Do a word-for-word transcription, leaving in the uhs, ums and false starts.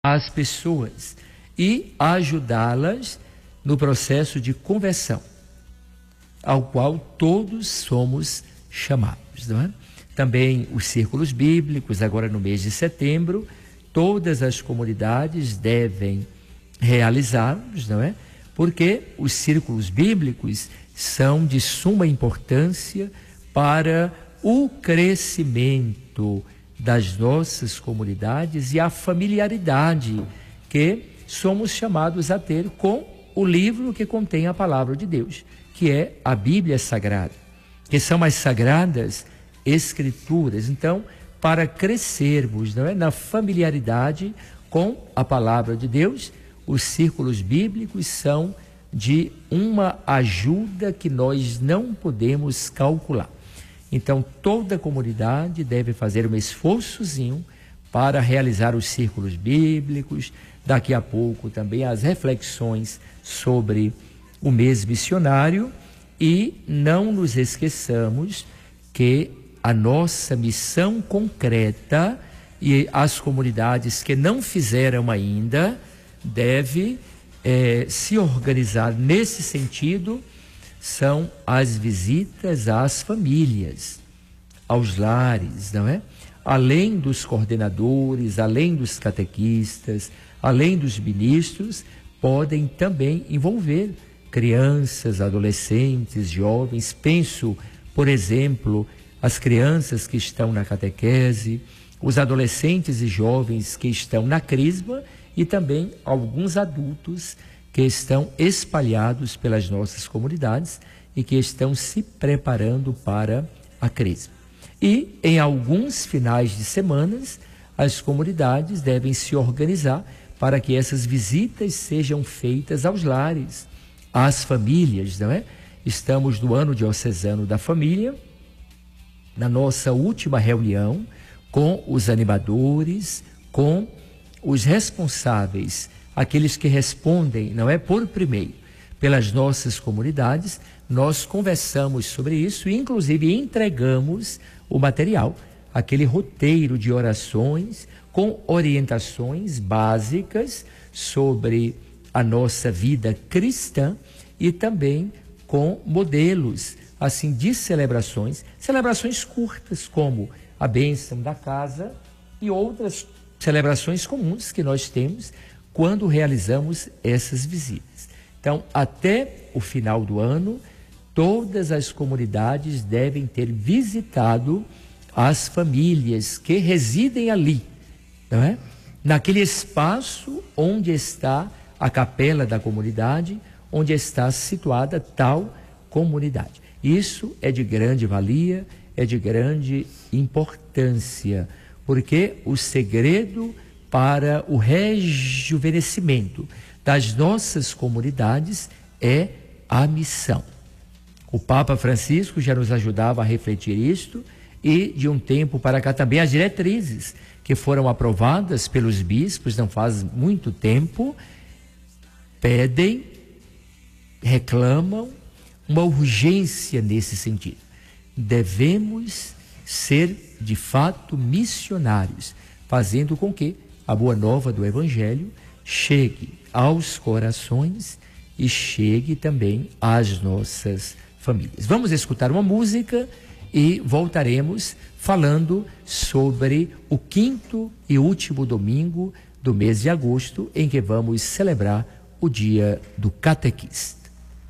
às pessoas e ajudá-las no processo de conversão, ao qual todos somos chamados, não é? Também os círculos bíblicos, agora no mês de setembro, todas as comunidades devem realizá-los, não é? Porque os círculos bíblicos são de suma importância para o crescimento das nossas comunidades e a familiaridade que somos chamados a ter com o livro que contém a palavra de Deus, que é a Bíblia Sagrada, que são as sagradas escrituras. Então, para crescermos, não é, na familiaridade com a palavra de Deus, os círculos bíblicos são de uma ajuda que nós não podemos calcular. Então, toda a comunidade deve fazer um esforçozinho para realizar os círculos bíblicos. Daqui a pouco também as reflexões sobre o mês missionário. E não nos esqueçamos que a nossa missão concreta, e as comunidades que não fizeram ainda, deve eh, se organizar nesse sentido, são as visitas às famílias, aos lares, não é? Além dos coordenadores, além dos catequistas, além dos ministros, podem também envolver crianças, adolescentes, jovens. Penso, por exemplo, as crianças que estão na catequese, os adolescentes e jovens que estão na crisma e também alguns adultos que estão espalhados pelas nossas comunidades e que estão se preparando para a crisma. E em alguns finais de semanas, as comunidades devem se organizar para que essas visitas sejam feitas aos lares, às famílias, não é? Estamos no ano diocesano da família, na nossa última reunião com os animadores, com os responsáveis, aqueles que respondem, não é, por primeiro, pelas nossas comunidades. Nós conversamos sobre isso e inclusive entregamos o material, aquele roteiro de orações com orientações básicas sobre a nossa vida cristã e também com modelos assim de celebrações, celebrações curtas como a bênção da casa e outras celebrações comuns que nós temos quando realizamos essas visitas. Então, até o final do ano, todas as comunidades devem ter visitado as famílias que residem ali, não é? Naquele espaço onde está a capela da comunidade, onde está situada tal comunidade. Isso é de grande valia, é de grande importância, porque o segredo para o rejuvenescimento das nossas comunidades é a missão. O Papa Francisco já nos ajudava a refletir isto, e de um tempo para cá também as diretrizes que foram aprovadas pelos bispos não faz muito tempo pedem, reclamam uma urgência nesse sentido. Devemos ser de fato missionários, fazendo com que a boa nova do Evangelho chegue aos corações e chegue também às nossas famílias. Vamos escutar uma música e voltaremos falando sobre o quinto e último domingo do mês de agosto, em que vamos celebrar o dia do catequista.